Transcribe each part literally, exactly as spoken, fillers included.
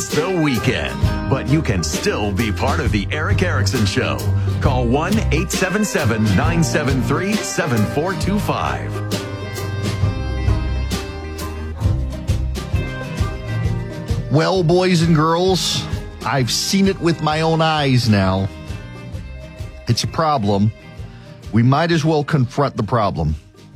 It's the weekend, but you can still be part of the Erick Erickson Show. Call one eight seven seven, nine seven three, seven four two five. Well, boys and girls, I've seen it with my own eyes now. It's a problem. We might as well confront the problem.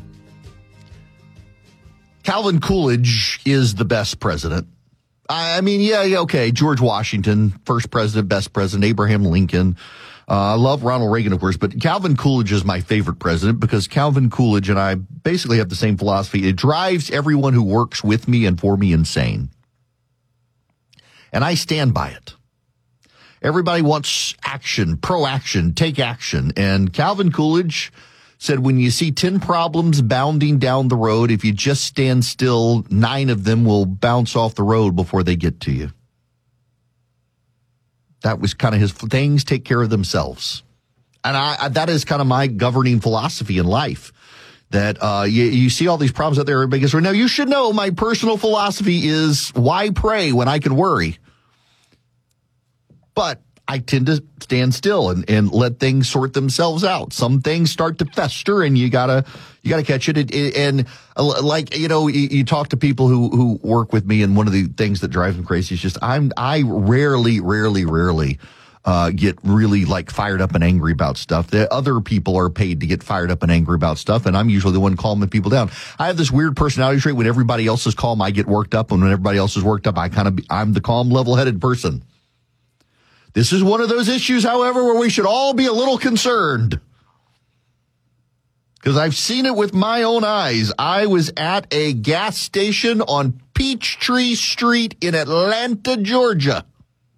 Calvin Coolidge is the best president. I mean, yeah, yeah, okay, George Washington, first president, best president, Abraham Lincoln. Uh, I love Ronald Reagan, of course, but Calvin Coolidge is my favorite president because Calvin Coolidge and I basically have the same philosophy. It drives everyone who works with me and for me insane. And I stand by it. Everybody wants action, pro-action, take action. And Calvin Coolidge said, when you see ten problems bounding down the road, if you just stand still, nine of them will bounce off the road before they get to you. That was kind of his things take care of themselves. And I, that is kind of my governing philosophy in life. That uh, you, you see all these problems out there, everybody goes, well, now you should know my personal philosophy is why pray when I can worry? But I tend to stand still and, and let things sort themselves out. Some things start to fester, and you gotta you gotta catch it. it, it and uh, like you know, you, you talk to people who who work with me, and one of the things that drives them crazy is just I'm I rarely, rarely, rarely uh, get really like fired up and angry about stuff. The other people are paid to get fired up and angry about stuff, and I'm usually the one calming people down. I have this weird personality trait: when everybody else is calm, I get worked up, and when everybody else is worked up, I kind of I'm the calm, level-headed person. This is one of those issues, however, where we should all be a little concerned. Because I've seen it with my own eyes. I was at a gas station on Peachtree Street in Atlanta, Georgia.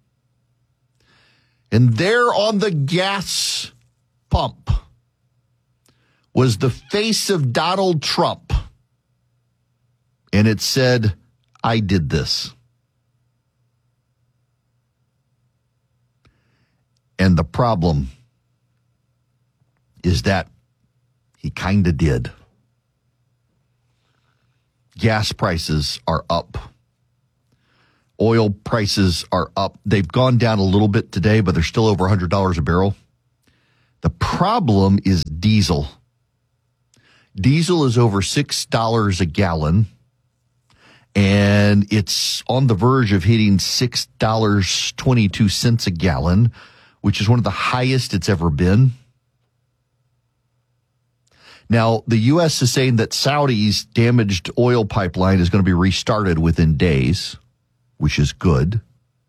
And there on the gas pump was the face of Donald Trump. And it said, I did this. And the problem is that he kind of did. Gas prices are up. Oil prices are up. They've gone down a little bit today, but they're still over one hundred dollars a barrel. The problem is diesel. Diesel is over six dollars a gallon, and it's on the verge of hitting six dollars and twenty-two cents a gallon, which is one of the highest it's ever been. Now, the U S is saying that Saudi's damaged oil pipeline is going to be restarted within days, which is good.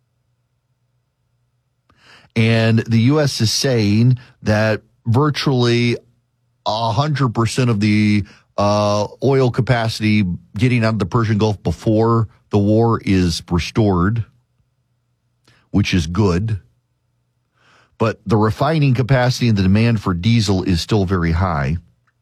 And the U S is saying that virtually one hundred percent of the uh, oil capacity getting out of the Persian Gulf before the war is restored, which is good. But the refining capacity and the demand for diesel is still very high.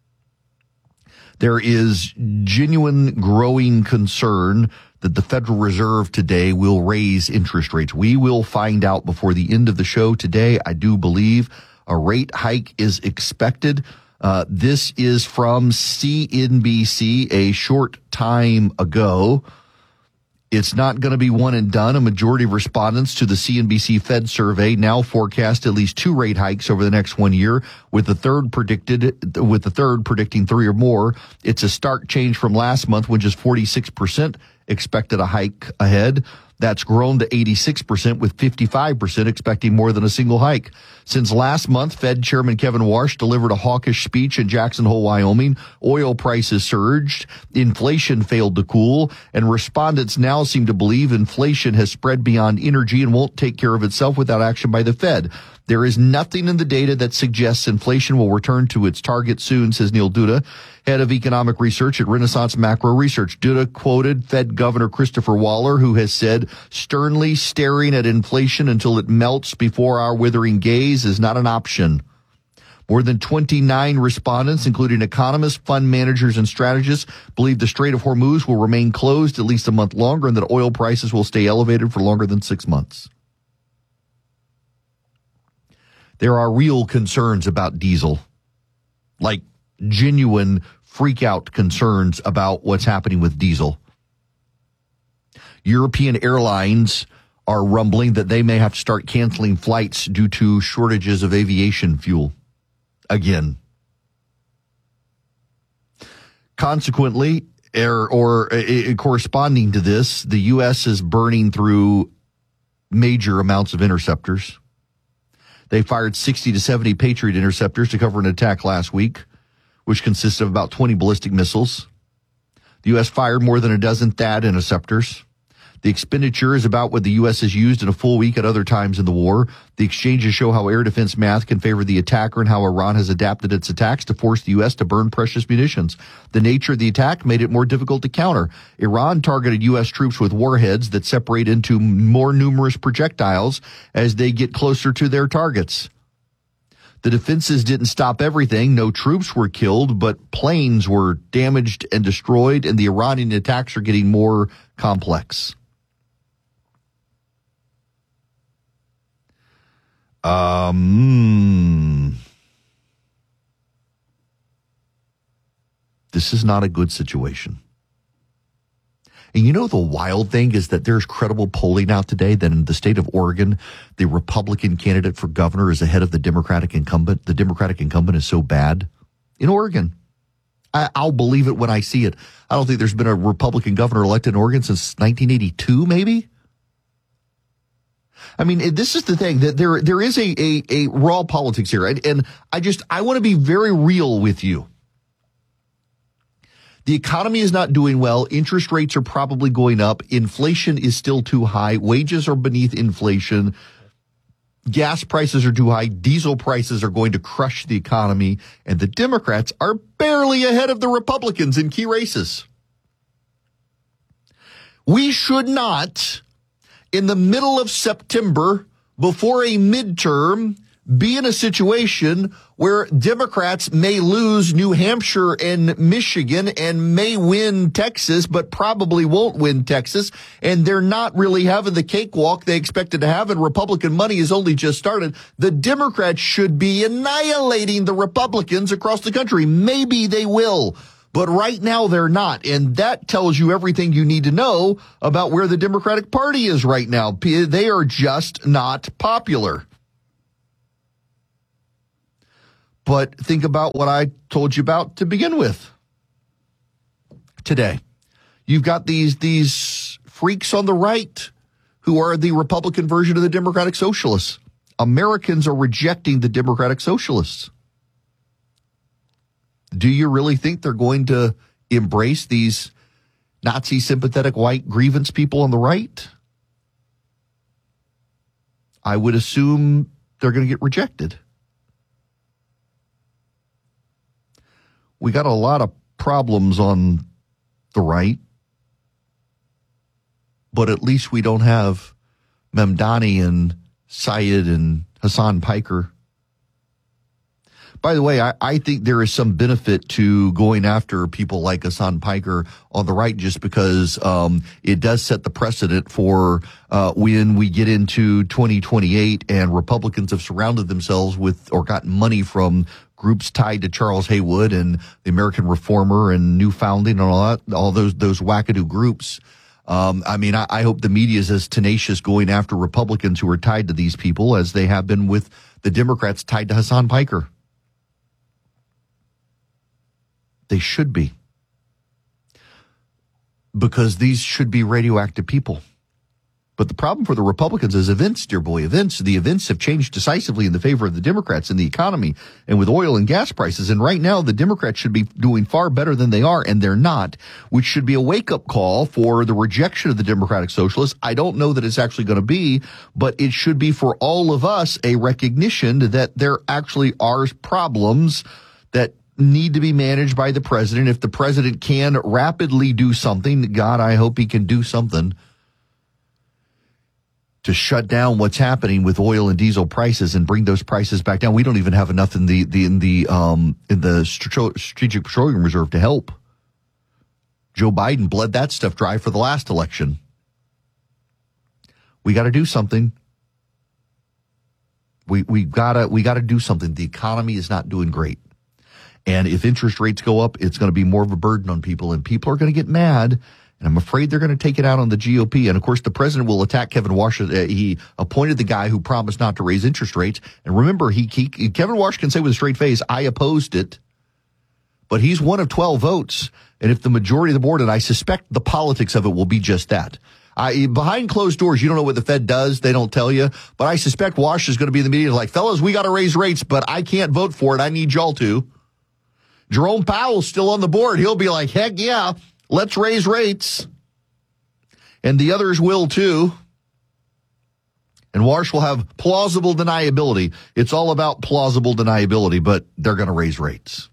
There is genuine growing concern that the Federal Reserve today will raise interest rates. We will find out before the end of the show today. I do believe a rate hike is expected. Uh, this is from C N B C a short time ago. It's not going to be one and done. A majority of respondents to the C N B C Fed survey now forecast at least two rate hikes over the next one year, with the third predicted, with the third predicting three or more. It's a stark change from last month, when just forty-six percent expected a hike ahead. That's grown to eighty-six percent, with fifty-five percent expecting more than a single hike. Since last month, Fed Chairman Kevin Warsh delivered a hawkish speech in Jackson Hole, Wyoming. Oil prices surged, inflation failed to cool, and respondents now seem to believe inflation has spread beyond energy and won't take care of itself without action by the Fed. There is nothing in the data that suggests inflation will return to its target soon, says Neil Duda, head of economic research at Renaissance Macro Research. Duda quoted Fed Governor Christopher Waller, who has said, sternly staring at inflation until it melts before our withering gaze is not an option. More than twenty-nine respondents, including economists, fund managers, and strategists, believe the Strait of Hormuz will remain closed at least a month longer and that oil prices will stay elevated for longer than six months. There are real concerns about diesel, like genuine freak-out concerns about what's happening with diesel. European airlines are rumbling that they may have to start canceling flights due to shortages of aviation fuel again. Consequently, or, or uh, corresponding to this, the U S is burning through major amounts of interceptors. They fired sixty to seventy Patriot interceptors to cover an attack last week, which consisted of about twenty ballistic missiles. The U S fired more than a dozen THAAD interceptors. The expenditure is about what the U S has used in a full week at other times in the war. The exchanges show how air defense math can favor the attacker and how Iran has adapted its attacks to force the U S to burn precious munitions. The nature of the attack made it more difficult to counter. Iran targeted U S troops with warheads that separate into more numerous projectiles as they get closer to their targets. The defenses didn't stop everything. No troops were killed, but planes were damaged and destroyed, and the Iranian attacks are getting more complex. Um, this is not a good situation. And you know, the wild thing is that there's credible polling out today that in the state of Oregon, the Republican candidate for governor is ahead of the Democratic incumbent. The Democratic incumbent is so bad in Oregon. I, I'll believe it when I see it. I don't think there's been a Republican governor elected in Oregon since nineteen eighty-two, maybe. I mean, this is the thing, that there there is a, a, a raw politics here. And, and I just, I want to be very real with you. The economy is not doing well. Interest rates are probably going up. Inflation is still too high. Wages are beneath inflation. Gas prices are too high. Diesel prices are going to crush the economy. And the Democrats are barely ahead of the Republicans in key races. We should not, in the middle of September, before a midterm, be in a situation where Democrats may lose New Hampshire and Michigan and may win Texas, but probably won't win Texas. And they're not really having the cakewalk they expected to have, and Republican money has only just started. The Democrats should be annihilating the Republicans across the country. Maybe they will, but right now they're not. And that tells you everything you need to know about where the Democratic Party is right now. They are just not popular. But think about what I told you about to begin with today. You've got these these freaks on the right who are the Republican version of the Democratic Socialists. Americans are rejecting the Democratic Socialists. Do you really think they're going to embrace these Nazi sympathetic white grievance people on the right? I would assume they're going to get rejected. We got a lot of problems on the right, but at least we don't have Mamdani and Syed and Hassan Piker. By the way, I, I think there is some benefit to going after people like Hassan Piker on the right, just because um, it does set the precedent for uh, when we get into twenty twenty-eight and Republicans have surrounded themselves with or gotten money from groups tied to Charles Haywood and the American Reformer and New Founding and all that, all those those wackadoo groups. Um, I mean, I, I hope the media is as tenacious going after Republicans who are tied to these people as they have been with the Democrats tied to Hassan Piker. They should be. Because these should be radioactive people. But the problem for the Republicans is events, dear boy, events. The events have changed decisively in the favor of the Democrats in the economy and with oil and gas prices. And right now, the Democrats should be doing far better than they are, and they're not, which should be a wake-up call for the rejection of the Democratic Socialists. I don't know that it's actually going to be, but it should be for all of us a recognition that there actually are problems that need to be managed by the president. If the president can rapidly do something, God, I hope he can do something to shut down what's happening with oil and diesel prices and bring those prices back down. We don't even have enough in the, the in the um in the Strategic Petroleum Reserve to help. Joe Biden bled that stuff dry for the last election. We got to do something. We we gotta we gotta do something. The economy is not doing great. And if interest rates go up, it's going to be more of a burden on people, and people are going to get mad. And I'm afraid they're going to take it out on the G O P. And, of course, the president will attack Kevin Warsh. Uh, he appointed the guy who promised not to raise interest rates. And remember, he, he Kevin Warsh can say with a straight face, I opposed it. But he's one of twelve votes. And if the majority of the board, and I suspect the politics of it will be just that. I, behind closed doors, you don't know what the Fed does. They don't tell you. But I suspect Warsh is going to be in the meeting like, fellas, we got to raise rates, but I can't vote for it. I need y'all to. Jerome Powell's still on the board. He'll be like, heck yeah, let's raise rates. And the others will too. And Warsh will have plausible deniability. It's all about plausible deniability, but they're going to raise rates.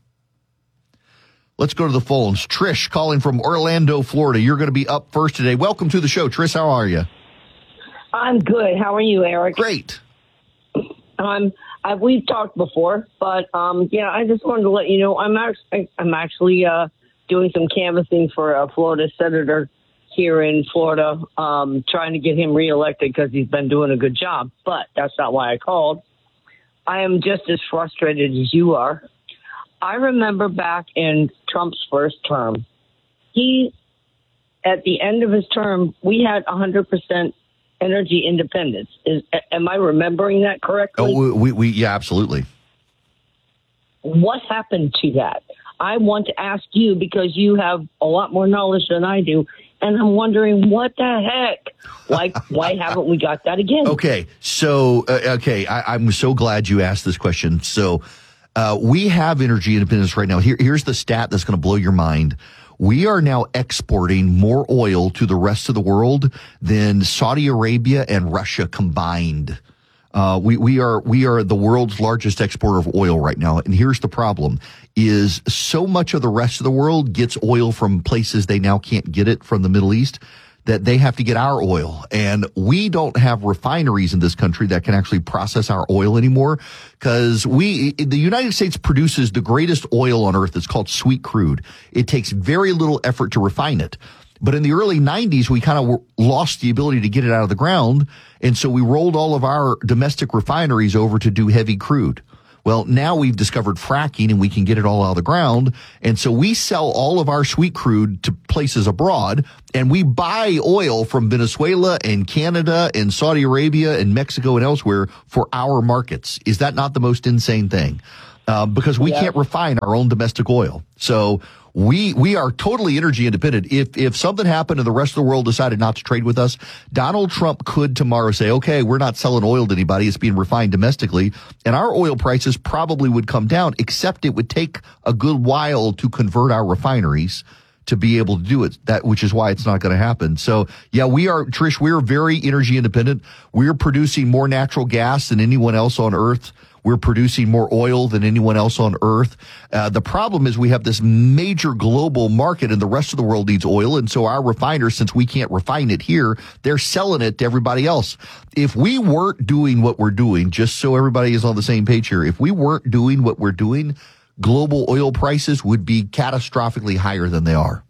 Let's go to the phones. Trish calling from Orlando, Florida. You're going to be up first today. Welcome to the show. Trish, how are you? I'm good. How are you, Eric? Great. Um, I, we've talked before, but um, yeah, I just wanted to let you know I'm actually, I'm actually uh, doing some canvassing for a Florida senator here in Florida, um, trying to get him reelected because he's been doing a good job. But that's not why I called. I am just as frustrated as you are. I remember back in Trump's first term, he, at the end of his term, we had one hundred percent energy independence. Is, am I remembering that correctly? Oh, we, we, yeah, absolutely. What happened to that? I want to ask you because you have a lot more knowledge than I do, and I'm wondering what the heck? Why, why haven't we got that again? Okay, so, uh, okay, I, I'm so glad you asked this question. So, Uh, we have energy independence right now. Here, here's the stat that's going to blow your mind. We are now exporting more oil to the rest of the world than Saudi Arabia and Russia combined. Uh, we, we are, we are the world's largest exporter of oil right now. And here's the problem is so much of the rest of the world gets oil from places they now can't get it from the Middle East that they have to get our oil. And we don't have refineries in this country that can actually process our oil anymore because we, the United States produces the greatest oil on earth. It's called sweet crude. It takes very little effort to refine it. But in the early nineties, we kind of lost the ability to get it out of the ground. And so we rolled all of our domestic refineries over to do heavy crude. Well, now we've discovered fracking and we can get it all out of the ground. And so we sell all of our sweet crude to places abroad and we buy oil from Venezuela and Canada and Saudi Arabia and Mexico and elsewhere for our markets. Is that not the most insane thing? Uh, because we yeah. can't refine our own domestic oil. So we, we are totally energy independent. If, if something happened and the rest of the world decided not to trade with us, Donald Trump could tomorrow say, okay, we're not selling oil to anybody. It's being refined domestically. And our oil prices probably would come down, except it would take a good while to convert our refineries to be able to do it, that, which is why it's not going to happen. So yeah, we are, Trish, we're very energy independent. We're producing more natural gas than anyone else on earth. We're producing more oil than anyone else on earth. Uh, the problem is we have this major global market and the rest of the world needs oil. And so our refiners, since we can't refine it here, they're selling it to everybody else. If we weren't doing what we're doing, just so everybody is on the same page here, if we weren't doing what we're doing, global oil prices would be catastrophically higher than they are.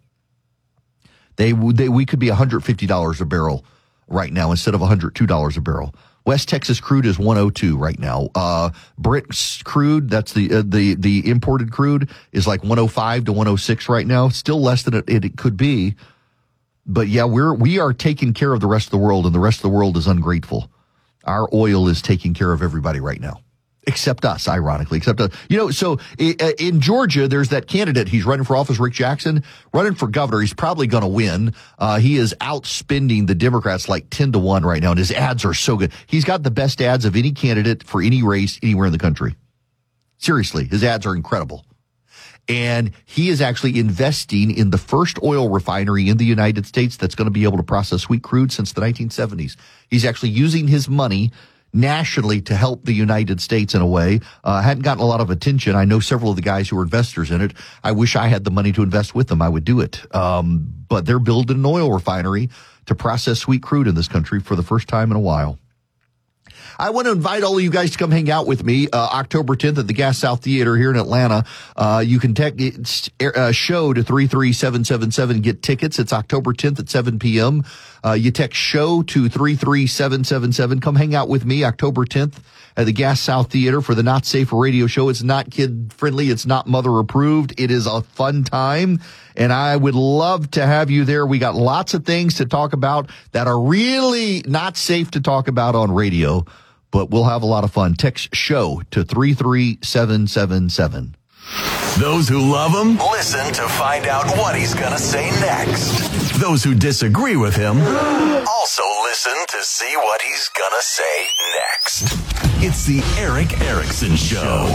They would, they, we could be one hundred fifty dollars a barrel right now instead of one hundred two dollars a barrel. West Texas crude is one oh two right now. Uh, Brent's crude, that's the, uh, the, the imported crude is like one oh five to one oh six right now. Still less than it, it could be. But yeah, we're, we are taking care of the rest of the world and the rest of the world is ungrateful. Our oil is taking care of everybody right now. Except us, ironically, except us. You know, so in Georgia, there's that candidate. He's running for office, Rick Jackson, running for governor. He's probably going to win. Uh, he is outspending the Democrats like ten to one right now, and his ads are so good. He's got the best ads of any candidate for any race anywhere in the country. Seriously, his ads are incredible. And he is actually investing in the first oil refinery in the United States that's going to be able to process sweet crude since the nineteen seventies. He's actually using his money nationally to help the United States in a way. Uh, hadn't gotten a lot of attention. I know several of the guys who are investors in it. I wish I had the money to invest with them. I would do it. Um, but they're building an oil refinery to process sweet crude in this country for the first time in a while. I want to invite all of you guys to come hang out with me uh, October tenth at the Gas South Theater here in Atlanta. Uh, you can text uh, show to three three seven seven seven, get tickets. It's October tenth at seven p.m. Uh, you text show to three three seven seven seven. Come hang out with me October tenth at the Gas South Theater for the Not Safe for Radio show. It's not kid friendly. It's not mother approved. It is a fun time, and I would love to have you there. We got lots of things to talk about that are really not safe to talk about on radio, but we'll have a lot of fun. Text show to three three seven seven seven. Those who love him, listen to find out what he's going to say next. Those who disagree with him, also listen to see what he's going to say next. It's the Erick Erickson Show.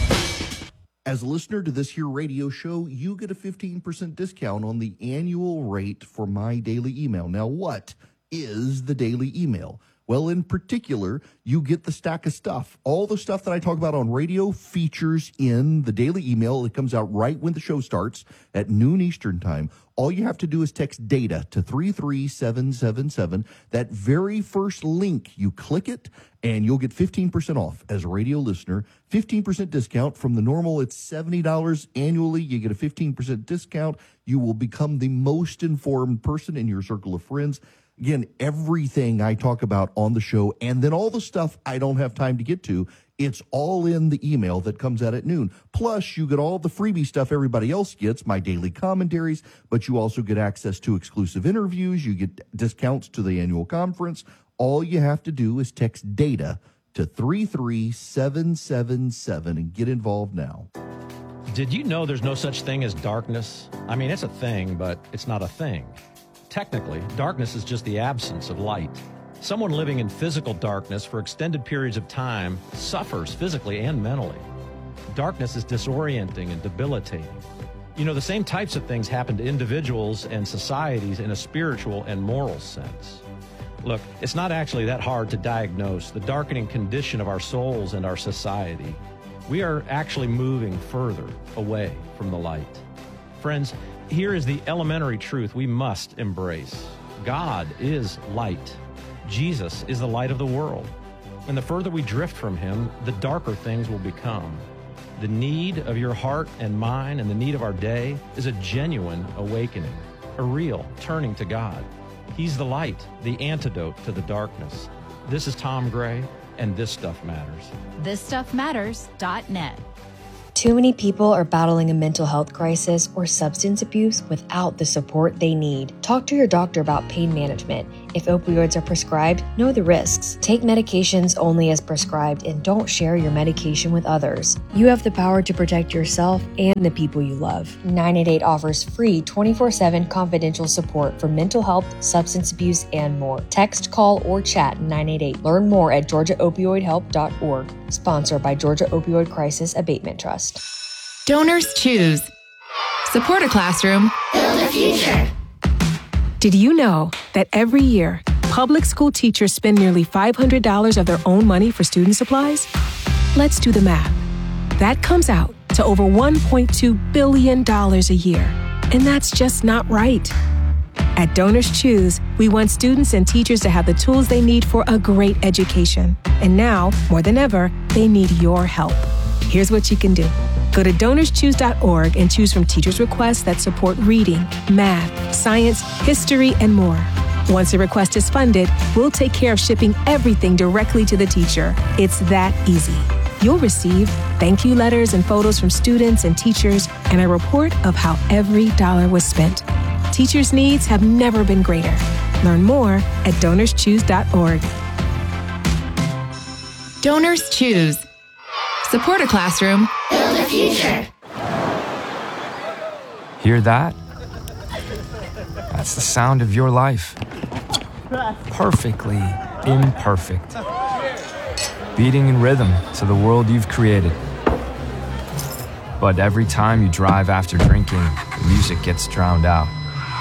As a listener to this here radio show, you get a fifteen percent discount on the annual rate for my daily email. Now, what is the daily email? Well, in particular, you get the stack of stuff. All the stuff that I talk about on radio features in the daily email. It comes out right when the show starts at noon Eastern time. All you have to do is text data to three three seven seven seven. That very first link, you click it, and you'll get fifteen percent off as a radio listener. fifteen percent discount from the normal. It's seventy dollars annually. You get a fifteen percent discount. You will become the most informed person in your circle of friends. Again, everything I talk about on the show, and then all the stuff I don't have time to get to, it's all in the email that comes out at noon. Plus, you get all the freebie stuff everybody else gets, my daily commentaries, but you also get access to exclusive interviews. You get discounts to the annual conference. All you have to do is text data to three three seven seven seven and get involved now. Did you know there's no such thing as darkness? I mean, it's a thing, but it's not a thing. Technically, darkness is just the absence of light. Someone living in physical darkness for extended periods of time suffers physically and mentally. Darkness is disorienting and debilitating. You know, the same types of things happen to individuals and societies in a spiritual and moral sense. Look, it's not actually that hard to diagnose the darkening condition of our souls and our society. We are actually moving further away from the light. Friends, here is the elementary truth we must embrace. God is light. Jesus is the light of the world. And the further we drift from him, the darker things will become. The need of your heart and mine and the need of our day is a genuine awakening, a real turning to God. He's the light, the antidote to the darkness. This is Tom Gray, and This Stuff Matters. this stuff matters dot net. Too many people are battling a mental health crisis or substance abuse without the support they need. Talk to your doctor about pain management. If opioids are prescribed, know the risks. Take medications only as prescribed and don't share your medication with others. You have the power to protect yourself and the people you love. nine eight eight offers free twenty-four seven confidential support for mental health, substance abuse, and more. Text, call, or chat nine eight eight. Learn more at georgia opioid help dot org. Sponsored by Georgia Opioid Crisis Abatement Trust. Donors choose. Support a classroom. Build a future. Did you know that every year, public school teachers spend nearly five hundred dollars of their own money for student supplies? Let's do the math. That comes out to over one point two billion dollars a year. And that's just not right. At Donors Choose, we want students and teachers to have the tools they need for a great education. And now, more than ever, they need your help. Here's what you can do. Go to donors choose dot org and choose from teachers' requests that support reading, math, science, history, and more. Once a request is funded, we'll take care of shipping everything directly to the teacher. It's that easy. You'll receive thank you letters and photos from students and teachers and a report of how every dollar was spent. Teachers' needs have never been greater. Learn more at donors choose dot org. Donors Choose. Support a classroom. Build a future. Hear that? That's the sound of your life. Perfectly imperfect. Beating in rhythm to the world you've created. But every time you drive after drinking, the music gets drowned out.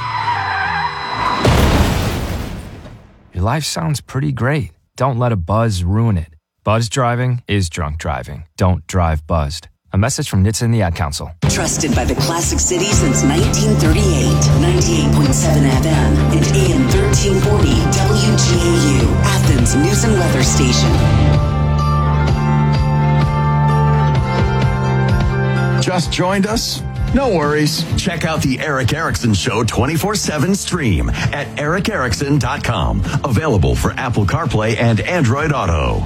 Your life sounds pretty great. Don't let a buzz ruin it. Buzz driving is drunk driving. Don't drive buzzed. A message from N H T S A and the Ad Council. Trusted by the Classic City since nineteen thirty-eight. ninety-eight point seven F M and A M thirteen forty W G A U, Athens News and Weather Station. Just joined us? No worries. Check out the Eric Erickson Show twenty-four seven stream at eric erickson dot com. Available for Apple CarPlay and Android Auto.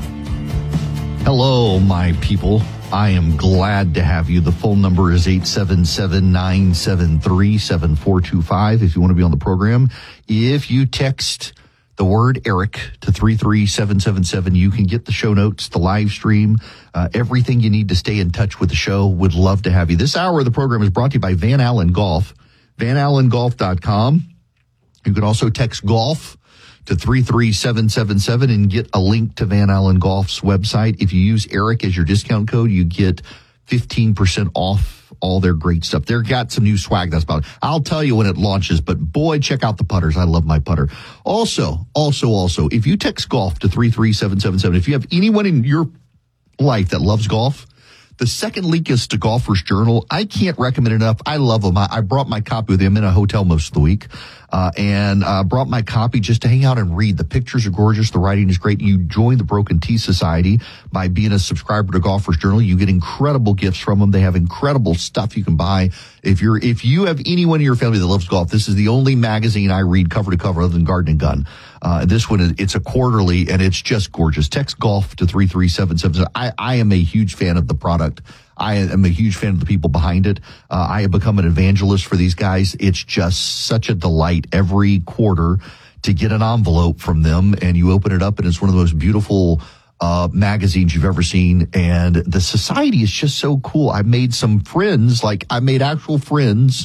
Hello, my people. I am glad to have you. The phone number is eight seven seven, nine seven three, seven four two five if you want to be on the program. If you text the word Eric to three three seven seven seven, you can get the show notes, the live stream, uh, everything you need to stay in touch with the show. Would love to have you. This hour of the program is brought to you by Van Allen Golf, van allen golf dot com. You can also text golf to three three seven seven seven and get a link to Van Allen Golf's website. If you use Eric as your discount code, you get fifteen percent off all their great stuff. They've got some new swag. That's about it. I'll tell you when it launches, but boy, check out the putters. I love my putter. Also, also, also, if you text golf to three three seven seven seven, if you have anyone in your life that loves golf, the second link is to Golfer's Journal. I can't recommend it enough. I love them. I, I brought my copy with them in a hotel most of the week, uh, and uh, brought my copy just to hang out and read. The pictures are gorgeous. The writing is great. You join the Broken Tea Society by being a subscriber to Golfer's Journal. You get incredible gifts from them. They have incredible stuff you can buy. If you're, if you have anyone in your family that loves golf, this is the only magazine I read cover to cover other than Garden and Gun. Uh, this one, it's a quarterly, and it's just gorgeous. Text golf to three three seven seven. I, I am a huge fan of the product. I am a huge fan of the people behind it. Uh, I have become an evangelist for these guys. It's just such a delight every quarter to get an envelope from them, and you open it up, and it's one of the most beautiful uh magazines you've ever seen. And the society is just so cool. I made some friends, like I made actual friends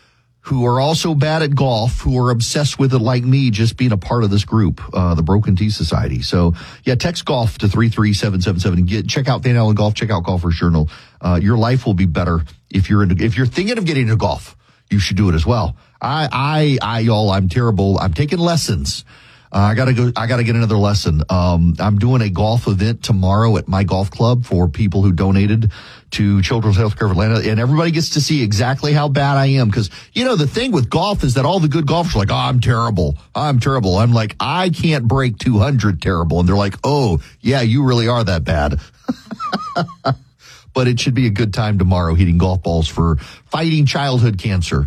who are also bad at golf, who are obsessed with it like me, just being a part of this group, uh, the Broken Tea Society. So, yeah, text golf to three three seven seven seven and get, check out Van Allen Golf, check out Golfer's Journal. Uh, your life will be better if you're into, if you're thinking of getting into golf, you should do it as well. I, I, I, y'all, I'm terrible. I'm taking lessons. Uh, I gotta go, I gotta get another lesson. Um, I'm doing a golf event tomorrow at my golf club for people who donated to Children's Healthcare of Atlanta, and everybody gets to see exactly how bad I am. Cause, you know, the thing with golf is that all the good golfers are like, oh, I'm terrible. I'm terrible. I'm like, I can't break two hundred terrible. And they're like, oh, yeah, you really are that bad. But it should be a good time tomorrow hitting golf balls for fighting childhood cancer.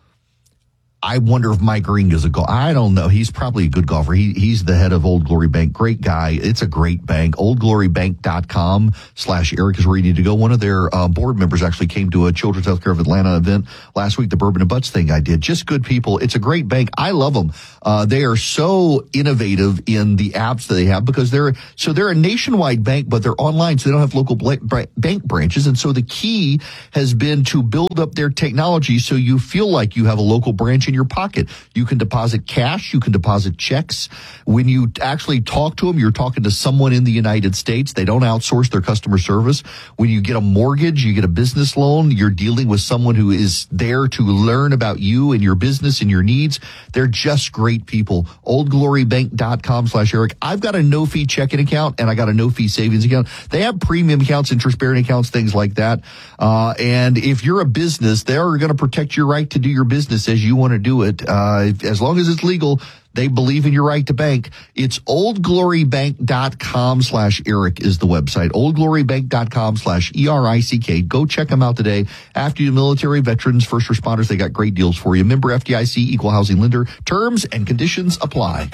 I wonder if Mike Ring is a golfer. I don't know. He's probably a good golfer. He, he's the head of Old Glory Bank. Great guy. It's a great bank. old glory bank dot com slash Eric is where you need to go. One of their uh, board members actually came to a Children's Healthcare of Atlanta event last week, the Bourbon and Butts thing I did. Just good people. It's a great bank. I love them. Uh, they are so innovative in the apps that they have because they're, so they're a nationwide bank, but they're online, so they don't have local bla- bank branches. And so the key has been to build up their technology so you feel like you have a local branch in your pocket. You can deposit cash. You can deposit checks. When you actually talk to them, you're talking to someone in the United States. They don't outsource their customer service. When you get a mortgage, you get a business loan, you're dealing with someone who is there to learn about you and your business and your needs. They're just great people. old glory bank dot com slash Eric. I've got a no-fee checking account and I got a no-fee savings account. They have premium accounts, interest-bearing accounts, things like that. Uh, and if you're a business, they're going to protect your right to do your business as you want to do it. Uh, as long as it's legal, they believe in your right to bank. It's old glory bank dot com slash Eric is the website. old glory bank dot com slash E R I C K. Go check them out today. After you military, veterans, first responders, they got great deals for you. Member F D I C, equal housing lender. Terms and conditions apply.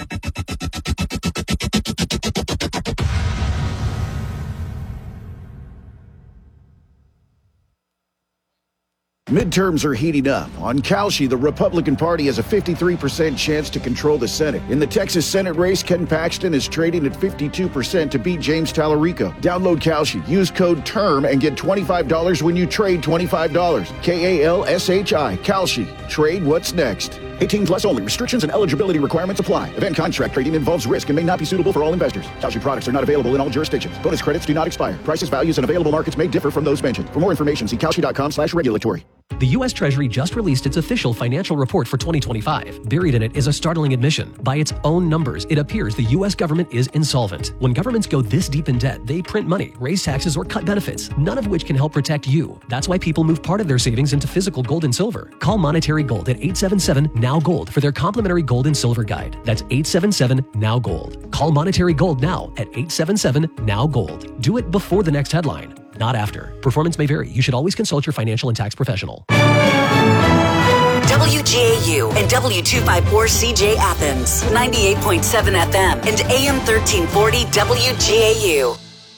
Midterms are heating up. On Kalshi, the Republican Party has a fifty-three percent chance to control the Senate. In the Texas Senate race, Ken Paxton is trading at fifty-two percent to beat James Tallarico. Download Kalshi, use code TERM, and get twenty-five dollars when you trade twenty-five dollars. K A L S H I, Kalshi. Trade what's next. eighteen plus only. Restrictions and eligibility requirements apply. Event contract trading involves risk and may not be suitable for all investors. Kalshi products are not available in all jurisdictions. Bonus credits do not expire. Prices, values, and available markets may differ from those mentioned. For more information, see kalshi dot com slash regulatory. The U S Treasury just released its official financial report for twenty twenty-five. Buried in it is a startling admission. By its own numbers, it appears the U S government is insolvent. When governments go this deep in debt, they print money, raise taxes, or cut benefits, none of which can help protect you. That's why people move part of their savings into physical gold and silver. Call Monetary Gold at eight seven seven, N O W, GOLD for their complimentary gold and silver guide. That's eight seven seven, N O W, GOLD. Call Monetary Gold now at eight seven seven, N O W, GOLD. Do it before the next headline. not after. Performance may vary. You should always consult your financial and tax professional. W G A U and W two fifty-four C J Athens, ninety-eight point seven F M and A M thirteen forty W G A U.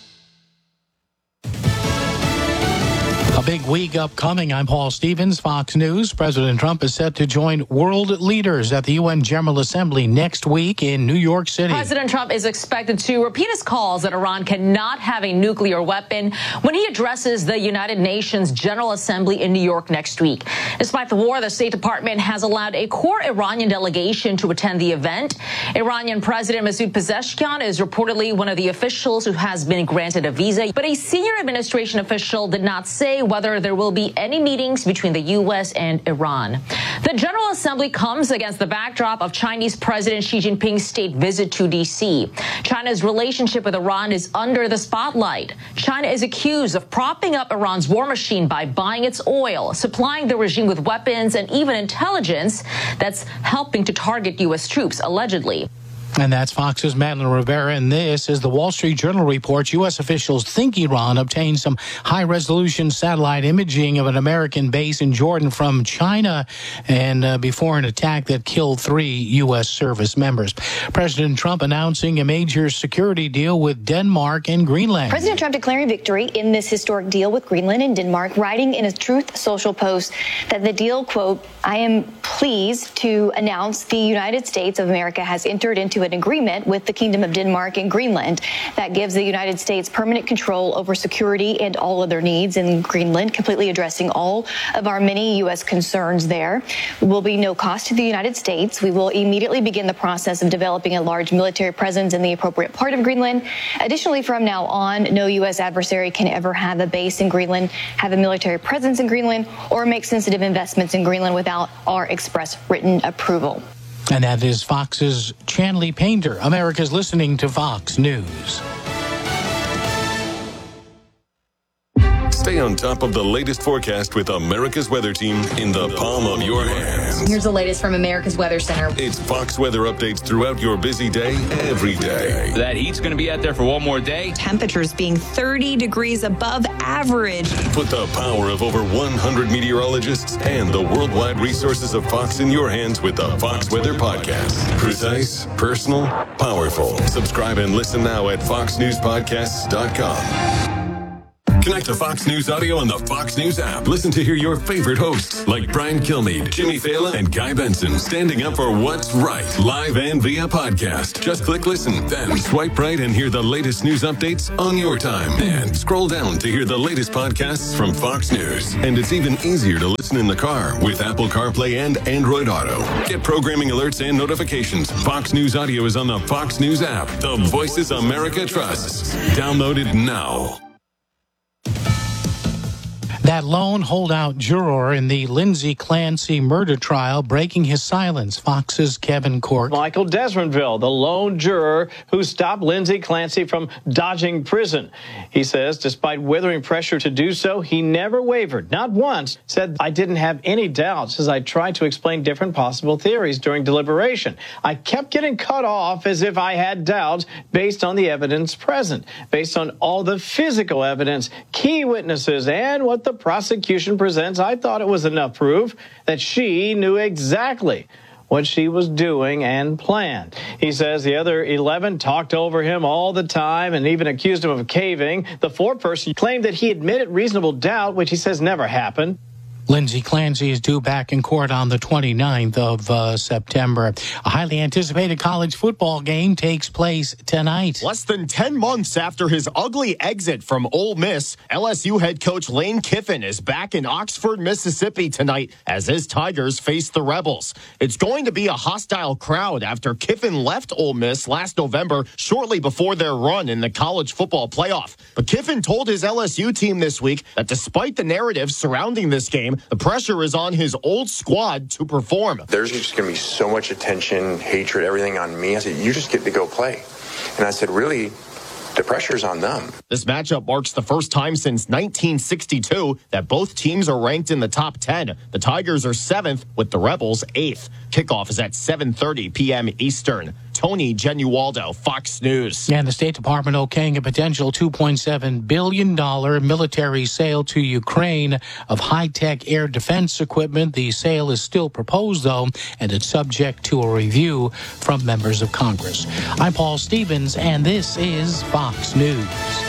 A big week upcoming. I'm Paul Stevens, Fox News. President Trump is set to join world leaders at the U N General Assembly next week in New York City. President Trump is expected to repeat his calls that Iran cannot have a nuclear weapon when he addresses the United Nations General Assembly in New York next week. Despite the war, the State Department has allowed a core Iranian delegation to attend the event. Iranian President Masoud Pezeshkian is reportedly one of the officials who has been granted a visa, but a senior administration official did not say whether there will be any meetings between the U S and Iran. The General Assembly comes against the backdrop of Chinese President Xi Jinping's state visit to D C. China's relationship with Iran is under the spotlight. China is accused of propping up Iran's war machine by buying its oil, supplying the regime with weapons, and even intelligence that's helping to target U S troops, allegedly. And that's Fox's Madeline Rivera, and this is the Wall Street Journal reports U S officials think Iran obtained some high-resolution satellite imaging of an American base in Jordan from China and uh, before an attack that killed three U S service members. President Trump announcing a major security deal with Denmark and Greenland. President Trump declaring victory in this historic deal with Greenland and Denmark, writing in a Truth Social post that the deal, quote, I am pleased to announce the United States of America has entered into an agreement with the Kingdom of Denmark and Greenland that gives the United States permanent control over security and all other needs in Greenland, completely addressing all of our many U S concerns there. Will be no cost to the United States. We will immediately begin the process of developing a large military presence in the appropriate part of Greenland. Additionally, from now on, no U S adversary can ever have a base in Greenland, have a military presence in Greenland, or make sensitive investments in Greenland without our express written approval. And that is Fox's Chanley Painter. America's listening to Fox News. Stay on top of the latest forecast with America's Weather Team in the palm of your hands. Here's the latest from America's Weather Center. It's Fox weather updates throughout your busy day, every day. That heat's going to be out there for one more day. Temperatures being thirty degrees above average. Put the power of over one hundred meteorologists and the worldwide resources of Fox in your hands with the Fox Weather Podcast. Precise, personal, powerful. Subscribe and listen now at fox news podcasts dot com. Connect to Fox News Audio on the Fox News app. Listen to hear your favorite hosts like Brian Kilmeade, Jimmy Fallon, and Guy Benson standing up for what's right, live and via podcast. Just click listen, then swipe right and hear the latest news updates on your time. And scroll down to hear the latest podcasts from Fox News. And it's even easier to listen in the car with Apple CarPlay and Android Auto. Get programming alerts and notifications. Fox News Audio is on the Fox News app. The voices America trusts. Download it now. That lone holdout juror in the Lindsay Clancy murder trial breaking his silence. Fox's Kevin Corke. Michael Desmondville, the lone juror who stopped Lindsay Clancy from dodging prison. He says despite withering pressure to do so, he never wavered, not once. Said, I didn't have any doubts as I tried to explain different possible theories during deliberation. I kept getting cut off as if I had doubts based on the evidence present, based on all the physical evidence, key witnesses, and what the prosecution presents. I thought it was enough proof that she knew exactly what she was doing and planned. He says the other eleven talked over him all the time and even accused him of caving. The foreperson claimed that he admitted reasonable doubt, which he says never happened. Lindsay Clancy is due back in court on the twenty-ninth of uh, September. A highly anticipated college football game takes place tonight. Less than ten months after his ugly exit from Ole Miss, L S U head coach Lane Kiffin is back in Oxford, Mississippi tonight as his Tigers face the Rebels. It's going to be a hostile crowd after Kiffin left Ole Miss last November, shortly before their run in the college football playoff. But Kiffin told his L S U team this week that despite the narrative surrounding this game, the pressure is on his old squad to perform. There's just going to be so much attention, hatred, everything on me. I said, you just get to go play. And I said, really, the pressure's on them. This matchup marks the first time since nineteen sixty-two that both teams are ranked in the top ten. The Tigers are seventh with the Rebels eighth. Kickoff is at seven thirty p.m. Eastern. Tony Genualdo, Fox News. And the State Department okaying a potential two point seven billion dollars military sale to Ukraine of high-tech air defense equipment. The sale is still proposed, though, and it's subject to a review from members of Congress. I'm Paul Stevens, and this is Fox News.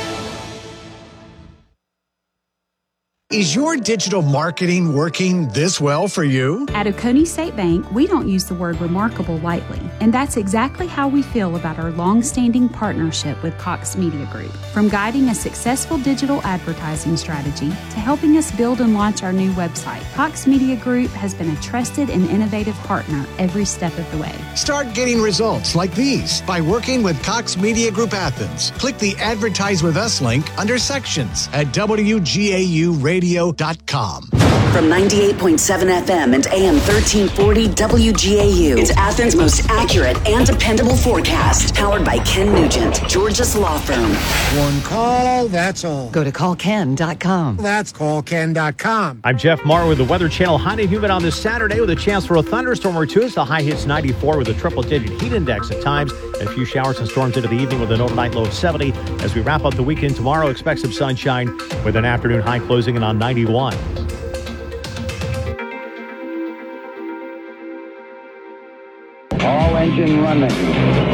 Is your digital marketing working this well for you? At Oconee State Bank, we don't use the word remarkable lightly, and that's exactly how we feel about our long-standing partnership with Cox Media Group. From guiding a successful digital advertising strategy to helping us build and launch our new website, Cox Media Group has been a trusted and innovative partner every step of the way. Start getting results like these by working with Cox Media Group Athens. Click the Advertise With Us link under Sections at W G A U radio dot com. From ninety-eight point seven F M and A M thirteen forty W G A U, it's Athens' most accurate and dependable forecast. Powered by Ken Nugent, Georgia's law firm. One call, that's all. Go to call ken dot com. That's call ken dot com. I'm Jeff Marr with the Weather Channel. Hot and humid on this Saturday with a chance for a thunderstorm or two. The high hits ninety-four with a triple-digit heat index at times. And a few showers and storms into the evening with an overnight low of seventy. As we wrap up the weekend tomorrow, expect some sunshine with an afternoon high closing in on ninety-one. All engine running.